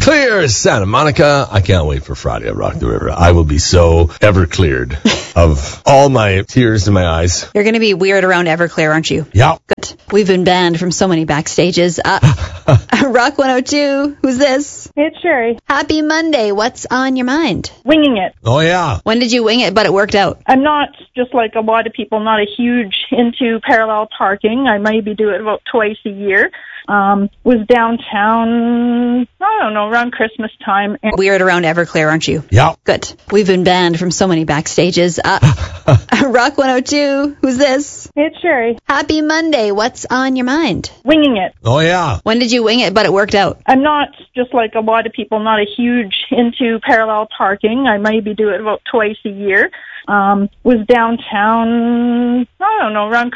Clear as Santa Monica. I can't wait for Friday at Rock the River. I will be so ever cleared of all my tears in my eyes. You're going to be weird around Everclear, aren't you? Yeah. Good. We've been banned from so many backstages. Rock 102, who's this? It's Sherry. Happy Monday. What's on your mind? Winging it. Oh, yeah. When did you wing it, but it worked out? I'm not, just like a lot of people, not a huge into parallel parking. I maybe do it about twice a year. Was downtown, I don't know, around Christmas time. And Weird around Everclear, aren't you? Yeah. Good. We've been banned from so many backstages. Rock 102, who's this? it's Sherry. Happy Monday. What's on your mind? Winging it. Oh, yeah. When did you wing it, but it worked out? I'm not, just like a lot of people, not a huge into parallel parking. I maybe do it about twice a year. Was downtown, I don't know, around